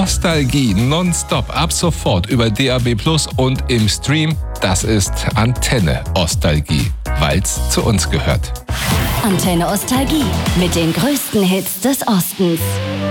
Ostalgie nonstop ab sofort über DAB+ und im Stream. Das ist Antenne Ostalgie, weil's zu uns gehört. Antenne Ostalgie mit den größten Hits des Ostens.